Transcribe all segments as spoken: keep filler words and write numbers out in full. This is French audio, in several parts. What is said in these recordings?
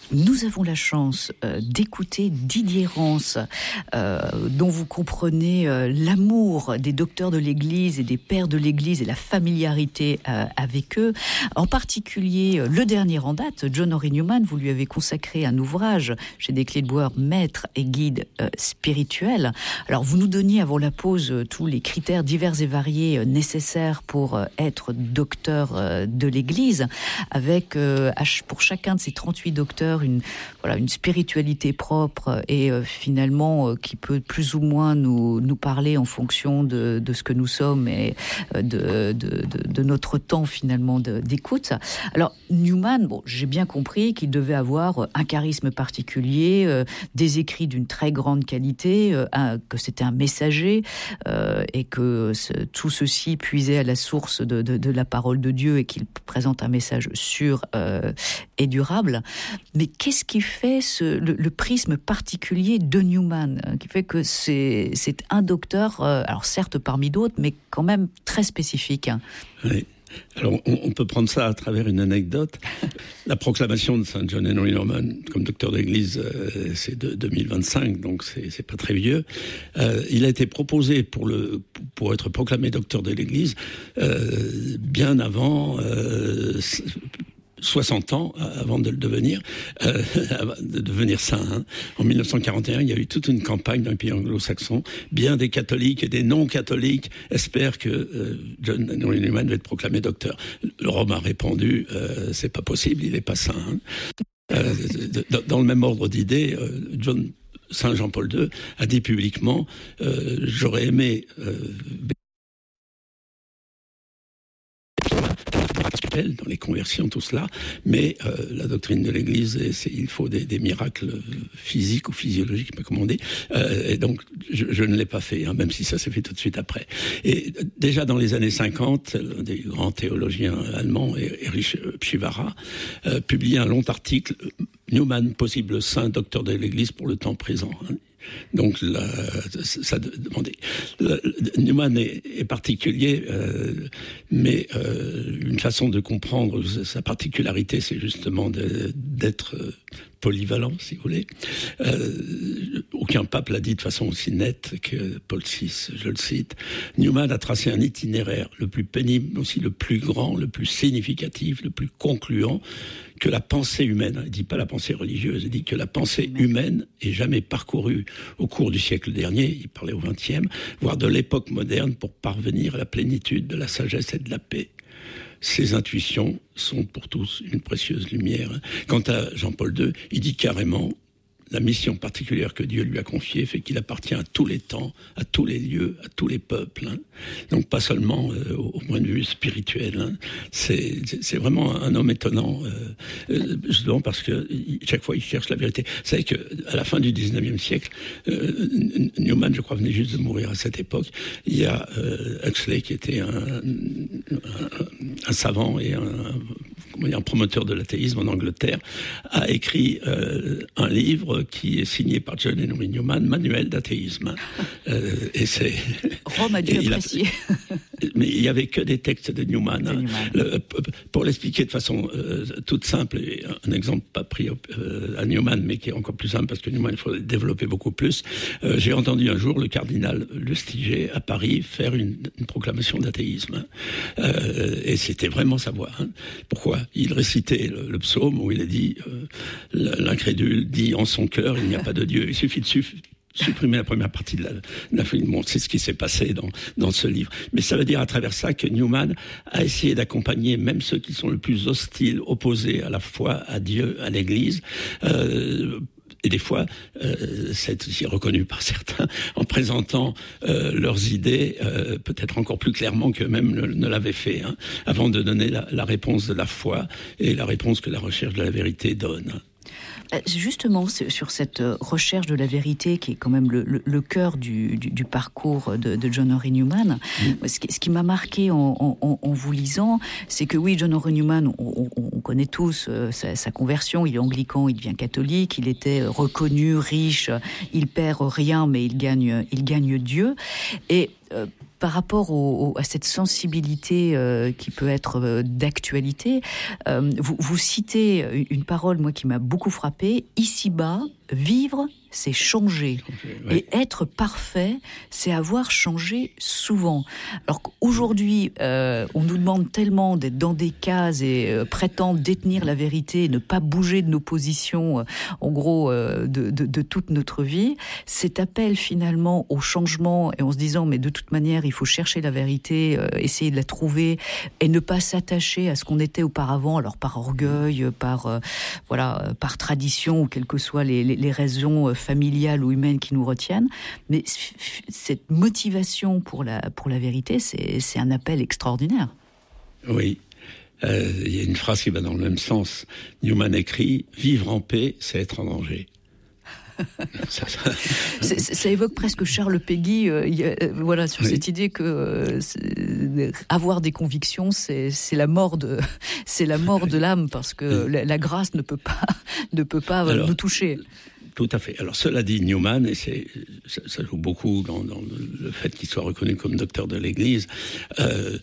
nous avons la chance euh, d'écouter Didier Rance, euh, dont vous comprenez euh, l'amour des docteurs de l'Église et des pères de l'Église et la familiarité euh, avec eux. En particulier, euh, le dernier en date, John Henry Newman, vous lui avez consacré un ouvrage chez Desclés de Bois, Maître et guide euh, spirituel. Alors, vous nous donniez avant la pause euh, tous les critères divers et variés euh, nécessaires pour euh, être docteur euh, de l'Église, avec euh, pour chacun de ces trente-huit docteurs une, voilà, une spiritualité propre et euh, finalement euh, qui peut plus ou moins nous, nous parler en fonction de, de ce que nous sommes et euh, de, de, de, de notre temps finalement de, d'écoute. Alors Newman, bon, j'ai bien compris qu'il devait avoir un charisme particulier, euh, des écrits d'une très grande qualité, euh, un, que c'était un messager euh, et que ce, tout ceci puisait à la source de, de, de la parole de Dieu et qu'il présente un message sûr euh, et durable. Mais qu'est-ce qui fait ce, le, le prisme particulier de Newman, euh, qui fait que c'est, c'est un docteur, euh, alors certes parmi d'autres, mais quand même très spécifique. Oui. Alors, on, on peut prendre ça à travers une anecdote. La proclamation de Saint John Henry Newman comme docteur d'église, euh, c'est de deux mille vingt-cinq, donc c'est, c'est pas très vieux. Euh, il a été proposé pour, le, pour être proclamé docteur de l'église euh, bien avant... Euh, soixante ans avant de le devenir, euh, de devenir saint. Hein. En mille neuf cent quarante et un, il y a eu toute une campagne dans les pays anglo-saxons. Bien des catholiques et des non-catholiques espèrent que euh, John Henry Newman va être proclamé docteur. Le Rome a répondu, euh, c'est pas possible, il est pas saint. Hein. Euh, dans le même ordre d'idées, euh, John Saint Jean-Paul deux a dit publiquement, euh, j'aurais aimé euh, dans les conversions, tout cela, mais euh, la doctrine de l'Église, c'est, il faut des, des miracles physiques ou physiologiques, pas comment on dit, euh, et donc je, je ne l'ai pas fait, hein, même si ça s'est fait tout de suite après. Et déjà dans les années cinquante, l'un des grands théologiens allemands, Erich Pschivara, euh, publie un long article, Newman, possible saint, docteur de l'Église pour le temps présent. Hein. Donc, la, ça demandait. Newman est, est particulier, euh, mais euh, une façon de comprendre sa particularité, c'est justement de, d'être polyvalent, si vous voulez. Euh, aucun pape l'a dit de façon aussi nette que Paul six, je le cite. Newman a tracé un itinéraire le plus pénible, mais aussi le plus grand, le plus significatif, le plus concluant que la pensée humaine, il dit pas la pensée religieuse, il dit que la pensée humaine ait jamais parcouru au cours du siècle dernier, il parlait au vingtième, voire de l'époque moderne pour parvenir à la plénitude de la sagesse et de la paix. Ces intuitions sont pour tous une précieuse lumière. Quant à Jean-Paul deux, il dit carrément la mission particulière que Dieu lui a confiée fait qu'il appartient à tous les temps, à tous les lieux, à tous les peuples. Hein. Donc pas seulement euh, au point de vue spirituel. Hein. C'est, c'est, c'est vraiment un homme étonnant, euh, euh, justement parce que chaque fois il cherche la vérité. Vous savez qu'à la fin du dix-neuvième siècle, euh, Newman, je crois, venait juste de mourir à cette époque. Il y a euh, Huxley qui était un, un, un savant et un, comment dire, un promoteur de l'athéisme en Angleterre, a écrit euh, un livre qui est signé par John Henry Newman, Manuel d'athéisme. Euh, et c'est... Rome a dû apprécier. Mais il n'y avait que des textes de Newman. Hein. Le, pour l'expliquer de façon euh, toute simple, et un exemple pas pris euh, à Newman, mais qui est encore plus simple parce que Newman, il faut le développer beaucoup plus. Euh, j'ai entendu un jour le cardinal Lustiger à Paris faire une, une proclamation d'athéisme. Hein. Euh, et c'était vraiment sa voix. Hein. Pourquoi ? Il récitait le, le psaume où il a dit euh, l'incrédule dit en son cœur il n'y a pas de Dieu. Il suffit de suffire. supprimer la première partie de la, de la film. Bon, c'est ce qui s'est passé dans, dans ce livre. Mais ça veut dire à travers ça que Newman a essayé d'accompagner même ceux qui sont le plus hostiles, opposés à la foi, à Dieu, à l'Église, euh, et des fois, euh, c'est aussi reconnu par certains en présentant euh, leurs idées euh, peut-être encore plus clairement qu'eux-mêmes ne, ne l'avaient fait, hein, avant de donner la, la réponse de la foi et la réponse que la recherche de la vérité donne. Justement, sur cette recherche de la vérité, qui est quand même le, le, le cœur du, du, du parcours de, de John Henry Newman, mmh. ce, qui, ce qui m'a marqué en, en, en vous lisant, c'est que oui, John Henry Newman, on, on connaît tous euh, sa, sa conversion, il est anglican, il devient catholique, il était reconnu, riche, il perd rien, mais il gagne, il gagne Dieu. Et euh, par rapport au, au, à cette sensibilité euh, qui peut être euh, d'actualité, euh, vous, vous citez une parole, moi, qui m'a beaucoup frappée. Ici-bas, vivre, c'est changer. Oui. Et être parfait, c'est avoir changé souvent. Alors qu'aujourd'hui, euh, on nous demande tellement d'être dans des cases et euh, prétendre détenir la vérité et ne pas bouger de nos positions, euh, en gros, euh, de, de, de toute notre vie. Cet appel, finalement, au changement, et en se disant, mais de toute manière, il faut chercher la vérité, euh, essayer de la trouver, et ne pas s'attacher à ce qu'on était auparavant, alors par orgueil, par, euh, voilà, par tradition, ou quelles que soient les, les les raisons familiales ou humaines qui nous retiennent, mais cette motivation pour la, pour la vérité, c'est, c'est un appel extraordinaire. Oui, euh, il y a une phrase qui va dans le même sens. Newman écrit « Vivre en paix, c'est être en danger ». ça, ça... ça, ça évoque presque Charles Péguy, euh, y a, euh, voilà, sur oui. cette idée que euh, avoir des convictions, c'est, c'est la mort de, c'est la mort de l'âme, parce que oui. la, la grâce ne peut pas, ne peut pas Alors, nous toucher. Tout à fait. Alors cela dit, Newman, et c'est, ça, ça joue beaucoup dans, dans le fait qu'il soit reconnu comme docteur de l'Église, euh,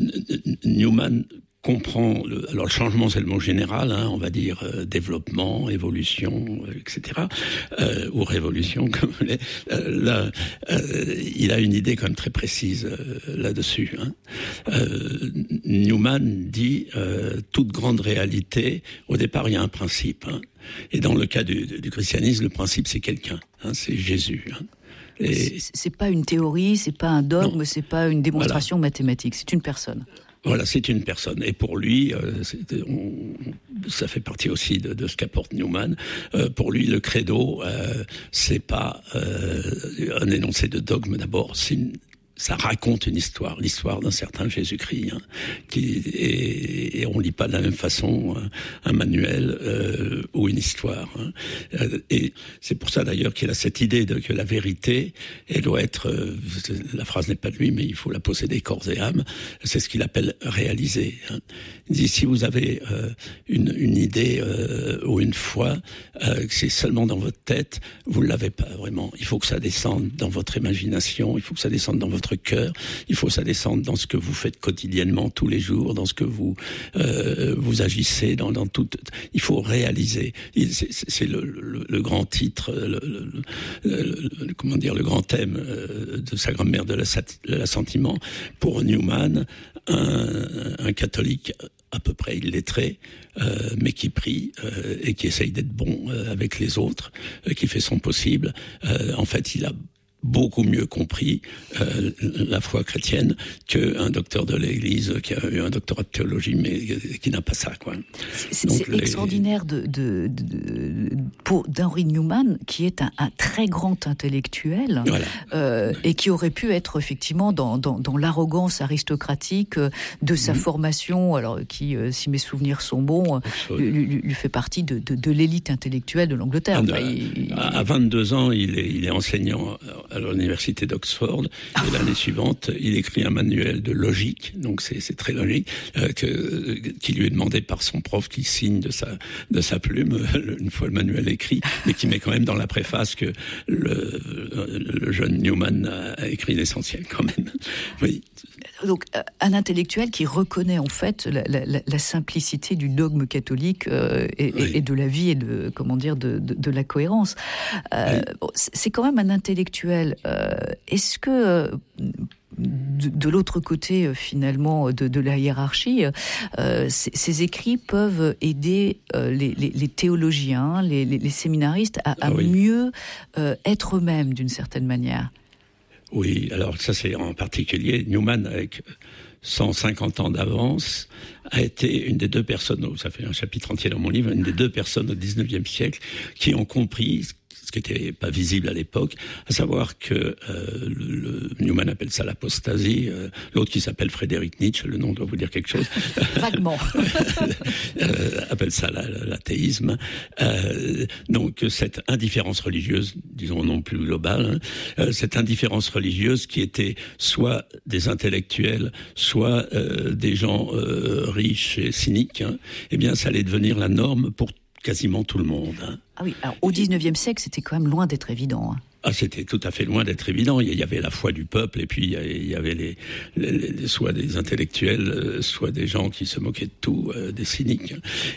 Newman comprend, le, alors le changement c'est le mot général, hein, on va dire euh, développement, évolution, euh, et cetera, euh, ou révolution comme vous voulez. Euh, là, euh, il a une idée quand même très précise euh, là-dessus. Hein. Euh, Newman dit euh, toute grande réalité, au départ il y a un principe. Hein, et dans le cas du, du christianisme, le principe c'est quelqu'un, hein, c'est Jésus. Hein. Et c'est pas une théorie, c'est pas un dogme, non. c'est pas une démonstration voilà. mathématique, c'est une personne. Voilà, c'est une personne. Et pour lui, euh, on, ça fait partie aussi de, de ce qu'apporte Newman. Euh, pour lui, le credo, euh, c'est pas euh, un énoncé de dogme d'abord, c'est une, ça raconte une histoire, l'histoire d'un certain Jésus-Christ, hein, qui et, et on lit pas de la même façon un, un manuel euh, ou une histoire. Hein. Et c'est pour ça d'ailleurs qu'il a cette idée de que la vérité, elle doit être, euh, la phrase n'est pas de lui, mais il faut la posséder corps et âme. C'est ce qu'il appelle réaliser. Hein. Il dit si vous avez euh, une, une idée euh, ou une foi, euh, que c'est seulement dans votre tête, vous l'avez pas vraiment. Il faut que ça descende dans votre imagination, il faut que ça descende dans votre cœur, il faut que ça descende dans ce que vous faites quotidiennement, tous les jours, dans ce que vous euh, vous agissez, dans, dans tout. Il faut réaliser. C'est, c'est le, le, le grand titre, le, le, le, le, comment dire, le grand thème de sa grammaire de, de l'assentiment. Pour Newman, un, un catholique à peu près illettré, euh, mais qui prie euh, et qui essaye d'être bon euh, avec les autres, euh, qui fait son possible. Euh, en fait, il a beaucoup mieux compris euh, la foi chrétienne qu'un docteur de l'Église qui a eu un doctorat de théologie mais qui n'a pas ça, quoi. C'est, Donc, c'est les... extraordinaire de, de, de, pour d'Henry Newman, qui est un, un très grand intellectuel, voilà. euh, et qui aurait pu être effectivement dans, dans, dans l'arrogance aristocratique de sa mmh. formation, alors qui, euh, si mes souvenirs sont bons, lui, lui, lui fait partie de, de, de l'élite intellectuelle de l'Angleterre. Ah, enfin, il, à, à vingt-deux ans, il est, il est enseignant à l'université d'Oxford, et l'année suivante, il écrit un manuel de logique, donc c'est, c'est très logique, euh, que, qui lui est demandé par son prof, qui signe de sa, de sa plume, une fois le manuel écrit, mais qui met quand même dans la préface que le, le jeune Newman a écrit l'essentiel quand même. Oui. Donc, un intellectuel qui reconnaît en fait la, la, la simplicité du dogme catholique euh, et, oui. et de la vie et de, comment dire, de, de, de la cohérence. Euh, oui. bon, c'est quand même un intellectuel. Euh, est-ce que euh, de, de l'autre côté, euh, finalement, de, de la hiérarchie, euh, ces, ces écrits peuvent aider euh, les, les, les théologiens, les, les, les séminaristes à, à ah oui. mieux euh, être eux-mêmes d'une certaine manière? Oui, alors ça c'est en particulier Newman avec cent cinquante ans d'avance a été une des deux personnes, ça fait un chapitre entier dans mon livre, une des deux personnes au dix-neuvième siècle qui ont compris ce qui n'était pas visible à l'époque, à savoir que euh, le, le, Newman appelle ça l'apostasie, euh, l'autre qui s'appelle Frédéric Nietzsche, le nom doit vous dire quelque chose. Vaguement. euh, appelle ça la, la, l'athéisme. Euh, donc cette indifférence religieuse, disons non plus globale, hein, euh, cette indifférence religieuse qui était soit des intellectuels, soit euh, des gens euh, riches et cyniques, hein, eh bien ça allait devenir la norme pour quasiment tout le monde. Hein. Ah oui, alors au dix-neuvième siècle, c'était quand même loin d'être évident. Hein. Ah, c'était tout à fait loin d'être évident. Il y avait la foi du peuple, et puis il y avait les, les, les soit des intellectuels, soit des gens qui se moquaient de tout, euh, des cyniques.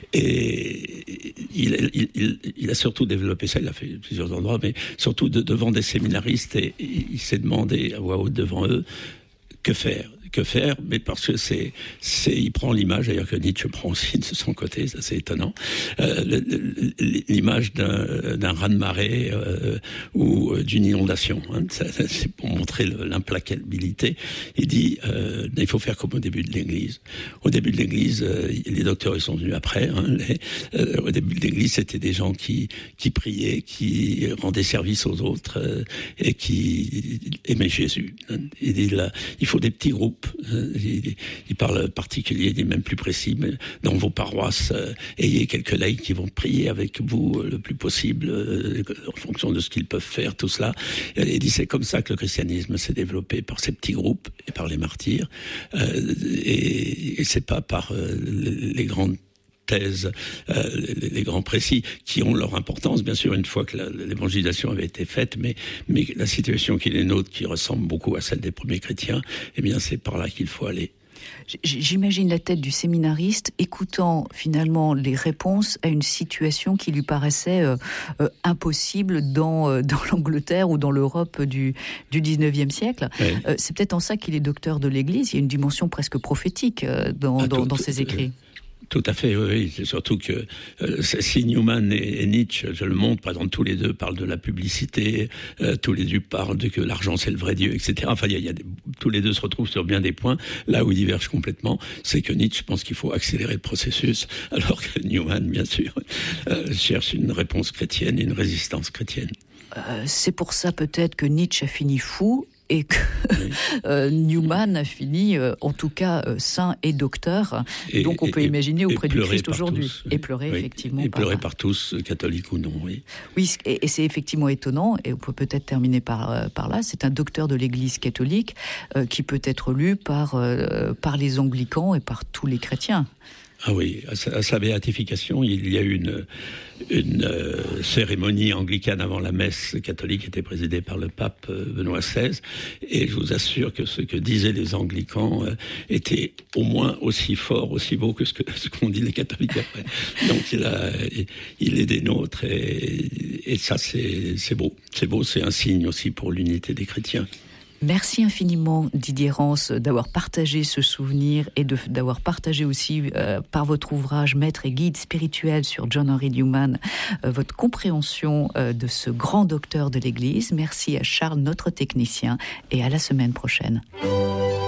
Et il, il, il, il a surtout développé ça, il l'a fait à plusieurs endroits, mais surtout de, devant des séminaristes, et, et il s'est demandé à voix haute devant eux, que faire ? Que faire, mais parce que c'est, c'est, il prend l'image, d'ailleurs que Nietzsche prend aussi de son côté, ça c'est étonnant, euh, l'image d'un, d'un raz-de-marée euh, ou d'une inondation. Hein, ça, c'est pour montrer l'implacabilité. Il dit, euh, il faut faire comme au début de l'Église. Au début de l'Église, euh, les docteurs ils sont venus après. Hein, les, euh, au début de l'Église, c'était des gens qui qui priaient, qui rendaient service aux autres euh, et qui aimaient Jésus. Hein. Il dit là, il faut des petits groupes. Il, il parle particulier, il est même plus précis, mais dans vos paroisses, euh, ayez quelques laïcs qui vont prier avec vous euh, le plus possible, euh, en fonction de ce qu'ils peuvent faire, tout cela. Et il dit c'est comme ça que le christianisme s'est développé, par ces petits groupes et par les martyrs, euh, et, et c'est pas par euh, les grandes thèses, euh, les, les grands précis, qui ont leur importance, bien sûr, une fois que la, l'évangélisation avait été faite, mais, mais la situation qui est nôtre, qui ressemble beaucoup à celle des premiers chrétiens, eh bien, c'est par là qu'il faut aller. J'imagine la tête du séminariste écoutant finalement les réponses à une situation qui lui paraissait euh, euh, impossible dans, euh, dans l'Angleterre ou dans l'Europe du, du dix-neuvième siècle. Oui. Euh, c'est peut-être en ça qu'il est docteur de l'Église. Il y a une dimension presque prophétique euh, dans, ah, dans, tout, dans ses écrits. Euh... Tout à fait, oui. C'est surtout que euh, si Newman et, et Nietzsche, je le montre, par exemple, tous les deux parlent de la publicité, euh, tous les deux parlent de que l'argent c'est le vrai Dieu, et cetera. Enfin, il y a, y a des, tous les deux se retrouvent sur bien des points. Là où ils divergent complètement, c'est que Nietzsche pense qu'il faut accélérer le processus, alors que Newman, bien sûr, euh, cherche une réponse chrétienne, une résistance chrétienne. Euh, c'est pour ça peut-être que Nietzsche a fini fou. Et que oui. euh, Newman a fini, euh, en tout cas, euh, saint et docteur. Et, Donc on et, peut et, imaginer auprès du Christ aujourd'hui. Tous, oui. Et pleurer, oui. effectivement. Et pleurer par, par tous, catholiques ou non, oui. Oui, et, et c'est effectivement étonnant, et on peut peut-être terminer par, euh, par là, c'est un docteur de l'Église catholique euh, qui peut être lu par, euh, par les anglicans et par tous les chrétiens. Ah oui, à sa, à sa béatification, il y a eu une, une euh, cérémonie anglicane avant la messe catholique qui était présidée par le pape euh, Benoît seize. Et je vous assure que ce que disaient les anglicans euh, était au moins aussi fort, aussi beau que ce, que, ce qu'ont dit les catholiques après. Donc il, a, il est des nôtres et, et ça c'est, c'est beau. C'est beau, c'est un signe aussi pour l'unité des chrétiens. Merci infiniment Didier Rance d'avoir partagé ce souvenir et de, d'avoir partagé aussi euh, par votre ouvrage Maître et guide spirituel sur John Henry Newman euh, votre compréhension euh, de ce grand docteur de l'Église. Merci à Charles, notre technicien, et à la semaine prochaine.